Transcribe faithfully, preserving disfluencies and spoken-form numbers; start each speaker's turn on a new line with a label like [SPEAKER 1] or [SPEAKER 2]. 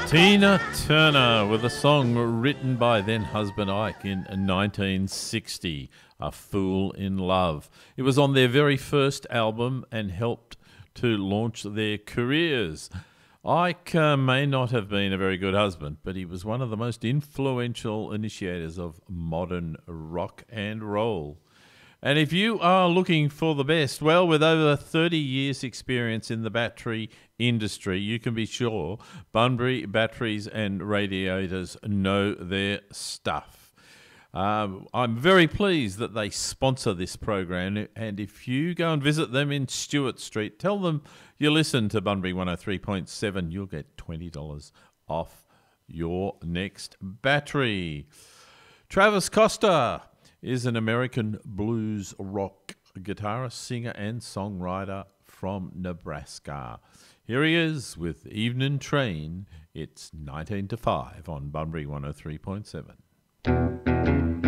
[SPEAKER 1] Tina Turner with a song written by then husband Ike in nineteen sixty, A Fool in Love. It was on their very first album and helped to launch their careers. Ike uh, may not have been a very good husband, but he was one of the most influential initiators of modern rock and roll. And if you are looking for the best, well, with over thirty years experience in the battery industry, you can be sure Bunbury Batteries and Radiators know their stuff. Um, I'm very pleased that they sponsor this program, and if you go and visit them in Stewart Street, tell them you listen to Bunbury one oh three point seven, you'll get twenty dollars off your next battery. Travis Costa is an American blues rock guitarist, singer and songwriter from Nebraska. Here he is with Evening Train. It's nineteen to five on Bunbury one oh three point seven.